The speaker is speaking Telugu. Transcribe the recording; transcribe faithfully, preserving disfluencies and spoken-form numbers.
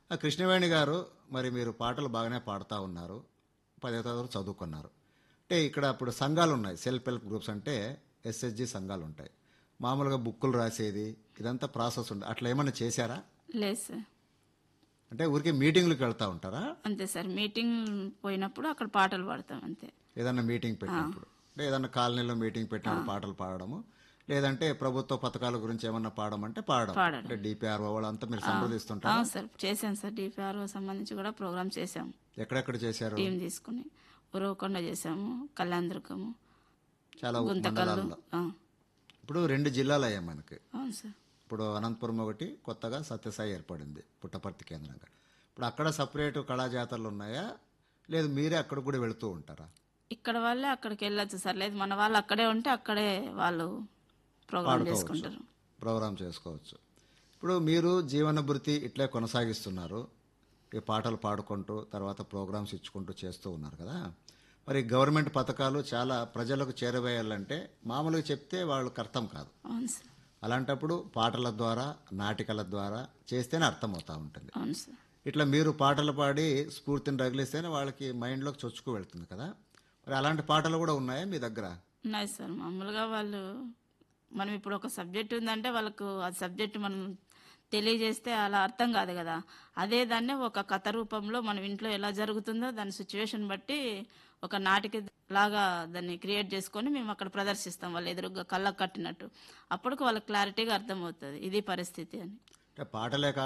ఆ కృష్ణవేణి గారు, మరి మీరు పాటలు బాగానే పాడుతా ఉన్నారు. పదో తరగతి వరకు చదువుకున్నారు. అంటే ఇక్కడ ఇప్పుడు సంఘాలు ఉన్నాయి. సెల్ఫ్ హెల్ప్ గ్రూప్స్ అంటే ఎస్ఎస్జి సంఘాలు ఉంటాయి. మామూలుగా బుక్కులు రాసేది ఇదంతా ప్రాసెస్ ఉంది. అట్లా ఏమన్నా చేశారా? లేదు సార్. అంటే ఊరికే మీటింగ్లకు వెళ్తా ఉంటారా? అంతే సార్. మీటింగ్ పోయినప్పుడు అక్కడ పాటలు పాడతాం అంతే. ఏదన్నా మీటింగ్ పెట్టినప్పుడు అంటే ఏదన్నా కాలనీలో మీటింగ్ పెట్టినప్పుడు పాటలు పాడడము, లేదంటే ప్రభుత్వ పథకాల గురించి ఏమన్నా పాడమంటే పాడడం. పాడడం. అంటే డిపిఆర్ఓ వాళ్ళంతా మీరు ఆ, సంప్రదిస్తుంటారు. సార్ చేశాం సార్. డిపిఆర్ఓ సంబంధించి కూడా ప్రోగ్రామ్ చేశాం. ఎక్కడెక్కడ చేశారు? టీం తీసుకుని ఉరవకొండ చేశాము, కళ్యాణదుర్గము, చాలా గుంతకల్లు. మండలాల్లో. ఆ, ఇప్పుడు రెండు జిల్లాలు అయ్యాయి మనకి. అవును సార్. ఇప్పుడు అనంతపురం ఒకటి, కొత్తగా సత్యసాయి ఏర్పడింది పుట్టపర్తి కేంద్రంగా. ఇప్పుడు అక్కడ సపరేట్ కళాజాతరలు ఉన్నాయా, లేదు మీరే అక్కడ కూడా వెళుతూ ఉంటారా? ఇక్కడ వాళ్ళే అక్కడికి వెళ్ళొచ్చు సార్. లేదు మన వాళ్ళు అక్కడే ఉంటే అక్కడే వాళ్ళు ప్రోగ్రామ్ పాడుకోవచ్చు, చేసుకుంటారు. ప్రోగ్రామ్ చేసుకోవచ్చు. ఇప్పుడు మీరు జీవనభృతి ఇట్లే కొనసాగిస్తున్నారు. ఈ పాటలు పాడుకుంటూ తర్వాత ప్రోగ్రామ్స్ ఇచ్చుకుంటూ చేస్తూ ఉన్నారు కదా. మరి గవర్నమెంట్ పథకాలు చాలా ప్రజలకు చేరవేయాలంటే మామూలుగా చెప్తే వాళ్ళకి అర్థం కాదు. అవును సార్. అలాంటప్పుడు పాటల ద్వారా, నాటికల ద్వారా చేస్తేనే అర్థమవుతూ ఉంటుంది. అవును సార్. ఇట్లా మీరు పాటలు పాడి స్ఫూర్తిని రగిలిస్తేనే వాళ్ళకి మైండ్లోకి చొచ్చుకు వెళ్తుంది కదా. మరి అలాంటి పాటలు కూడా ఉన్నాయా మీ దగ్గర? ఉన్నాయి సార్. మామూలుగా వాళ్ళు మనం ఇప్పుడు ఒక సబ్జెక్ట్ ఉందంటే వాళ్ళకు ఆ సబ్జెక్ట్ మనం తెలియజేస్తే అలా అర్థం కాదు కదా. అదే దాన్ని ఒక కథ రూపంలో మనం ఇంట్లో ఎలా జరుగుతుందో దాని సిచ్యువేషన్ బట్టి ఒక నాటిక లాగా దాన్ని క్రియేట్ చేసుకొని మేము అక్కడ ప్రదర్శిస్తాం వాళ్ళు ఎదురుగా కళ్ళకు కట్టినట్టు. అప్పటికి వాళ్ళకి క్లారిటీగా అర్థమవుతుంది ఇది పరిస్థితి అని. అంటే పాటలే